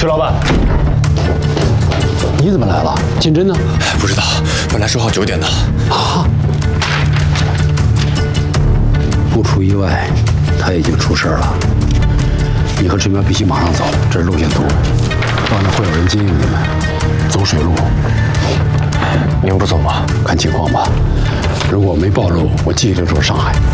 徐老板， 你怎么来了？金针呢？ 不知道，本来说好9点的。 啊！不出意外，他已经出事了。你和陈彪必须马上走，这是路线图，到那会有人接应你们，走水路。 您不走吗？ 看情况吧。如果没暴露，我继续留守上海。